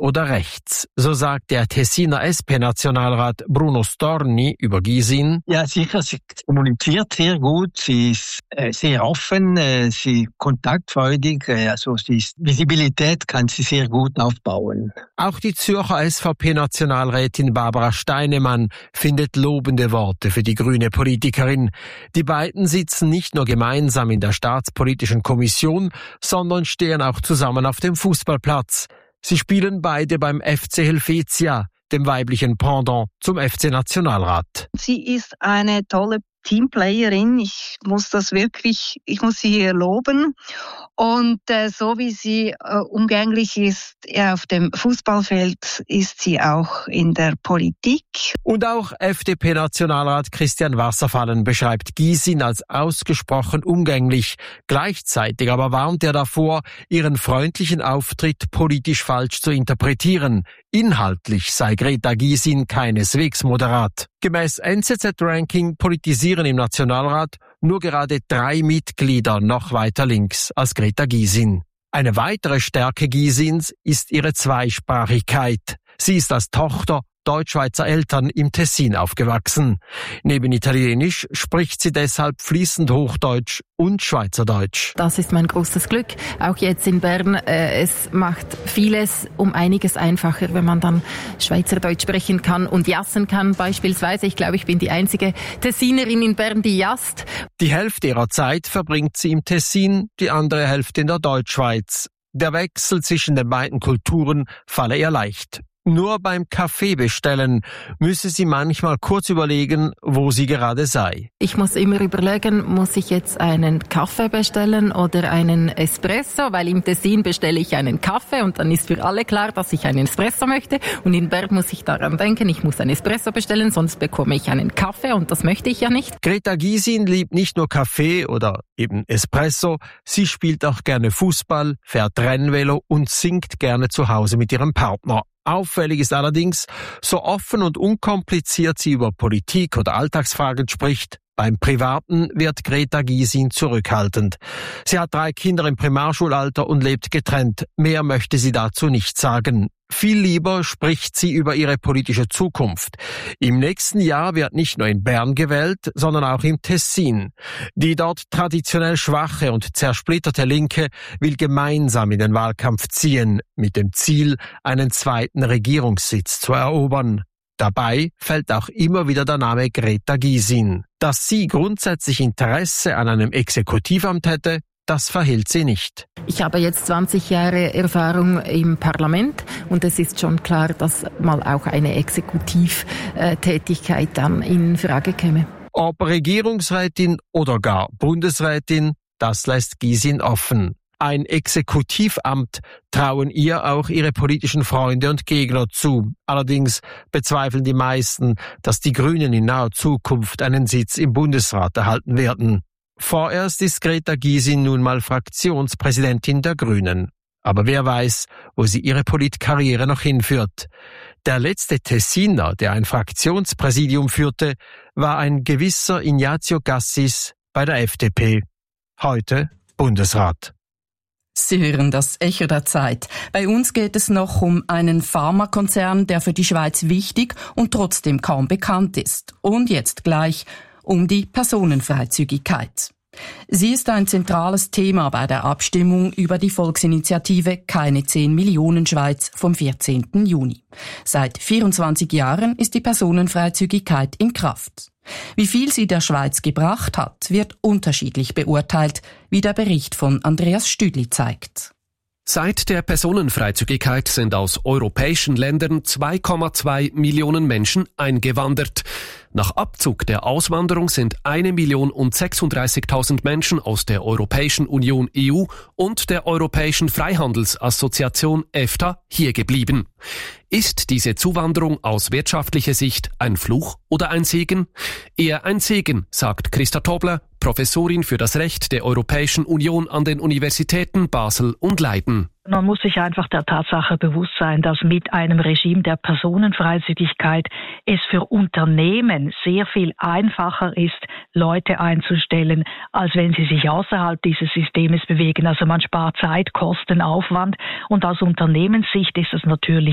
oder rechts. So sagt der Tessiner SP-Nationalrat Bruno Storni über Gysin. Ja, sicher, sie kommuniziert sehr gut, sie ist sehr offen, sie ist kontaktfreudig, also die Visibilität kann sie sehr gut aufbauen. Auch die Zürcher SVP-Nationalrätin Barbara Steinemann findet lobende Worte für die grüne Politikerin. Die beiden sitzen nicht nur gemeinsam in der Staatspolitischen Kommission, sondern stehen auch zusammen auf dem Fußballplatz. Sie spielen beide beim FC Helvetia, dem weiblichen Pendant zum FC Nationalrat. Sie ist eine tolle Teamplayerin. Ich muss sie hier loben. Und so wie sie umgänglich ist auf dem Fußballfeld, ist sie auch in der Politik. Und auch FDP-Nationalrat Christian Wasserfallen beschreibt Gysin als ausgesprochen umgänglich. Gleichzeitig aber warnt er davor, ihren freundlichen Auftritt politisch falsch zu interpretieren. Inhaltlich sei Greta Gysin keineswegs moderat. Gemäß NZZ-Ranking politisieren im Nationalrat nur gerade 3 Mitglieder noch weiter links als Greta Gysin. Eine weitere Stärke Gysins ist ihre Zweisprachigkeit. Sie ist als Tochter Deutschschweizer Eltern im Tessin aufgewachsen. Neben Italienisch spricht sie deshalb fließend Hochdeutsch und Schweizerdeutsch. Das ist mein großes Glück, auch jetzt in Bern. Es macht vieles um einiges einfacher, wenn man dann Schweizerdeutsch sprechen kann und jassen kann beispielsweise. Ich glaube, ich bin die einzige Tessinerin in Bern, die jasst. Die Hälfte ihrer Zeit verbringt sie im Tessin, die andere Hälfte in der Deutschschweiz. Der Wechsel zwischen den beiden Kulturen falle ihr leicht. Nur beim Kaffee bestellen müsse sie manchmal kurz überlegen, wo sie gerade sei. Ich muss immer überlegen, muss ich jetzt einen Kaffee bestellen oder einen Espresso, weil im Tessin bestelle ich einen Kaffee und dann ist für alle klar, dass ich einen Espresso möchte. Und in Bern muss ich daran denken, ich muss einen Espresso bestellen, sonst bekomme ich einen Kaffee und das möchte ich ja nicht. Greta Gysin liebt nicht nur Kaffee oder eben Espresso, sie spielt auch gerne Fußball, fährt Rennvelo und singt gerne zu Hause mit ihrem Partner. Auffällig ist allerdings, so offen und unkompliziert sie über Politik oder Alltagsfragen spricht, beim Privaten wird Greta Gysin zurückhaltend. Sie hat 3 Kinder im Primarschulalter und lebt getrennt. Mehr möchte sie dazu nicht sagen. Viel lieber spricht sie über ihre politische Zukunft. Im nächsten Jahr wird nicht nur in Bern gewählt, sondern auch im Tessin. Die dort traditionell schwache und zersplitterte Linke will gemeinsam in den Wahlkampf ziehen, mit dem Ziel, einen 2. Regierungssitz zu erobern. Dabei fällt auch immer wieder der Name Greta Gysin. Dass sie grundsätzlich Interesse an einem Exekutivamt hätte, das verhehlt sie nicht. Ich habe jetzt 20 Jahre Erfahrung im Parlament und es ist schon klar, dass mal auch eine Exekutivtätigkeit dann in Frage käme. Ob Regierungsrätin oder gar Bundesrätin, das lässt Gysin offen. Ein Exekutivamt trauen ihr auch ihre politischen Freunde und Gegner zu. Allerdings bezweifeln die meisten, dass die Grünen in naher Zukunft einen Sitz im Bundesrat erhalten werden. Vorerst ist Greta Gysin nun mal Fraktionspräsidentin der Grünen. Aber wer weiß, wo sie ihre Politkarriere noch hinführt. Der letzte Tessiner, der ein Fraktionspräsidium führte, war ein gewisser Ignazio Gassis bei der FDP. Heute Bundesrat. Sie hören das Echo der Zeit. Bei uns geht es noch um einen Pharmakonzern, der für die Schweiz wichtig und trotzdem kaum bekannt ist. Und jetzt gleich um die Personenfreizügigkeit. Sie ist ein zentrales Thema bei der Abstimmung über die Volksinitiative Keine 10 Millionen Schweiz vom 14. Juni. Seit 24 Jahren ist die Personenfreizügigkeit in Kraft. Wie viel sie der Schweiz gebracht hat, wird unterschiedlich beurteilt, wie der Bericht von Andreas Stüdli zeigt. Seit der Personenfreizügigkeit sind aus europäischen Ländern 2,2 Millionen Menschen eingewandert. Nach Abzug der Auswanderung sind 1.036.000 Menschen aus der Europäischen Union EU und der Europäischen Freihandelsassoziation EFTA hier geblieben. Ist diese Zuwanderung aus wirtschaftlicher Sicht ein Fluch oder ein Segen? Eher ein Segen, sagt Christa Tobler, Professorin für das Recht der Europäischen Union an den Universitäten Basel und Leiden. Man muss sich einfach der Tatsache bewusst sein, dass mit einem Regime der Personenfreizügigkeit es für Unternehmen sehr viel einfacher ist, Leute einzustellen, als wenn sie sich außerhalb dieses Systems bewegen. Also man spart Zeit, Kosten, Aufwand und aus Unternehmenssicht ist es natürlich